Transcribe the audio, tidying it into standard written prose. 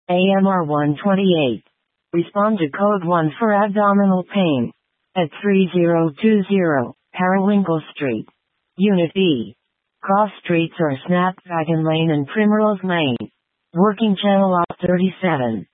AMR 128. Respond to code 1 for abdominal pain. At 3020 Periwinkle Street. Unit B. Cross Streets are Snapdragon Lane and Primrose Lane. Working channel op 37.